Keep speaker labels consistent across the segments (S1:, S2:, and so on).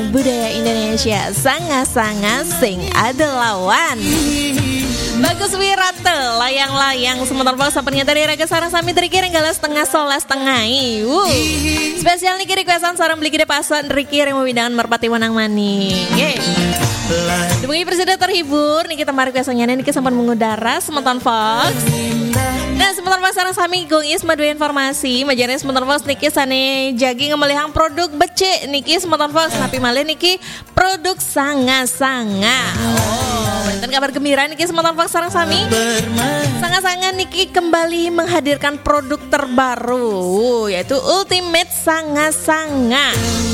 S1: budaya Indonesia. Sangat-sangat sing ada lawan. Bagus Wirate, layang-layang sementara Fox sampainya dari Raga Sarang Sami Trikir yang galas setengah solas tengah. Spesial niki requestan sarang beli gede pasan Trikir yang mewidangan merpati wanang maning. Demi presiden terhibur niki temari requestannya niki sempat mengudara sementara Fox. Dan sementara Fox sarang Sami gongis madu informasi majarnya sementara Fox niki sane jagi ngemelihang produk becek niki sementara Fox tapi malah niki produk sangat-sangat. Dan kabar gembira niki sementara Fox sarang Sami sangat-sangat niki kembali menghadirkan produk terbaru yaitu Ultimate sangat-sangat.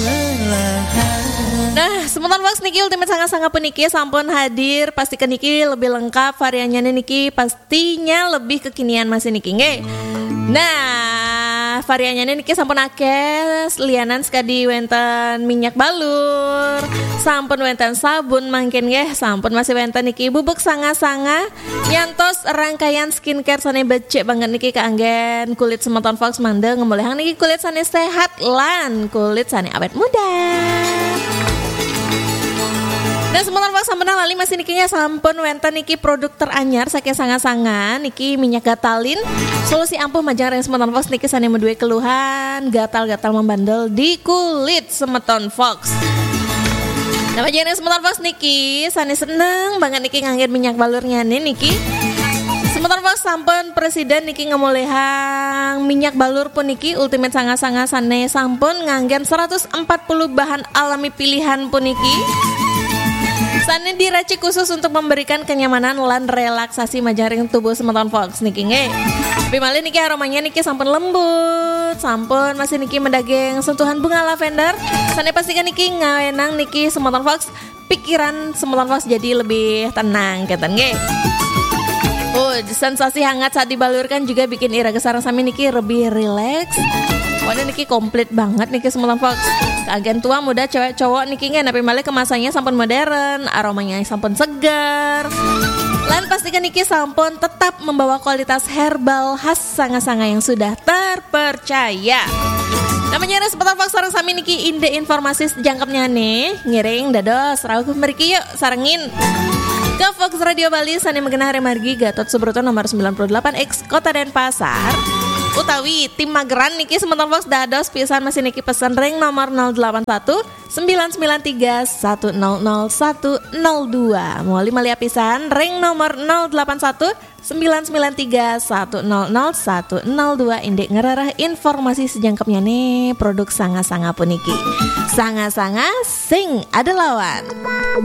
S1: Nah, sementara Fox niki Ultimate sangat-sangat pun niki sampun hadir pastikan niki lebih lengkap variannya niki pastinya lebih kekinian masih niki nggih. Nah, variannya niki sampun akeh lianan sekadi wenten minyak balur, sampun wenten sabun mangkin nggih, sampun masih wenten niki bubuk sangat-sangat nyantos rangkaian skincare sane becek banget niki kaanggen kulit semeton Fox mandeng ngemolehang niki kulit sane sehat lan kulit sane awet muda. Dan sementara Fox sampun lali masih nikinya sampun wenten niki produk teranyar saking sangat-sangat niki minyak gatalin solusi ampuh majang yang semeton Fox niki sane medue keluhan gatal-gatal membandel di kulit semeton Fox. Nah majang yang semeton Fox niki sane seneng banget niki nganggen minyak balurnya niki. Sementara Fox sampun presiden niki ngemolehang minyak balur pun niki Ultimate sangat-sangat sane sampun nganggen 140 bahan alami pilihan pun niki. Sane diracik khusus untuk memberikan kenyamanan lan relaksasi majaring tubuh semeton Fox niki nggih. Tapi malih niki aromanya niki sampun lembut, sampun masih niki mendaging sentuhan bunga lavender. Sane pastikan niki ngawenang niki semeton Fox pikiran semeton Fox jadi lebih tenang keten nggih. Sensasi hangat saat dibalurkan juga bikin Iraga Sarang Sami niki lebih rileks. Waduh niki komplit banget niki semeton Fox. Agen tua muda cewek cowok niki nggak tapi malah kemasannya sampun modern, aromanya sampun segar. Lan pastikan niki sampun tetap membawa kualitas herbal khas sangat-sangat yang sudah terpercaya. Namanya seputar Fox Sarang Sami niki inde informasi sejangkapnya nih ngiring dados rauh meriki yuk sarengin ke Fox Radio Bali sane mengenah Remargi Gatot Subroto nomor 98X Kota Denpasar. Utawi tim mageran niki sementara Fox dados pisan masih niki pesan ring nomor 081 993 100 102. Muali malia pisan ring nomor 081 993 100 102 indek ngerarah informasi sejangkapnya nih produk sangat-sangat puniki. Sangat-sangat sing ada lawan.